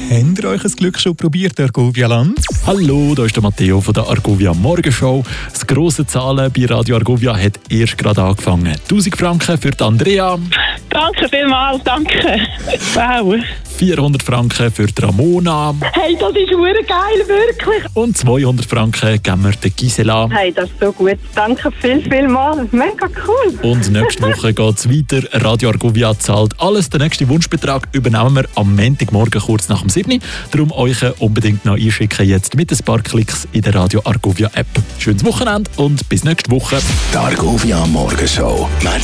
Habt ihr euch ein Glück schon probiert, Argovia Land? Hallo, da ist der Matteo von der Argovia Morgenshow. Das grosse Zahlen bei Radio Argovia hat erst gerade angefangen. 1000 Franken für die Andrea. Danke vielmals, danke. Wow. 400 Franken für die Ramona. Hey, das ist verdammt geil, wirklich. Und 200 Franken geben wir der Gisela. Hey, das ist so gut. Danke vielmals. Mega cool. Und nächste Woche geht es weiter. Radio Argovia zahlt alles. Den nächsten Wunschbetrag übernehmen wir am Montagmorgen kurz nach dem 7. Darum euch unbedingt noch einschicken, jetzt mit ein paar Klicks in der Radio Argovia App. Schönes Wochenende und bis nächste Woche. Die Argovia Morgenshow.